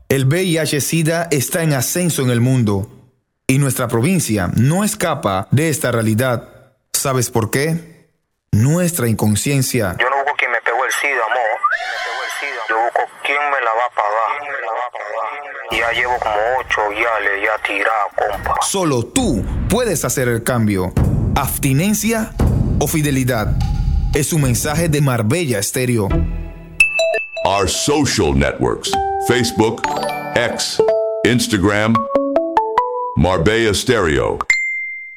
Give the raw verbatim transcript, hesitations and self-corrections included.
El V I H-Sida está en ascenso en el mundo y nuestra provincia no escapa de esta realidad. ¿Sabes por qué? Nuestra inconsciencia. Yo no busco quien me pegó el SIDA, amor. Yo busco quién me la va a pagar. Ya llevo como ocho viales ya tirado, compa. Solo tú puedes hacer el cambio. Abstinencia o fidelidad. Es un mensaje de Marbella Estéreo. Our social networks: Facebook, X, Instagram, Marbella Stereo.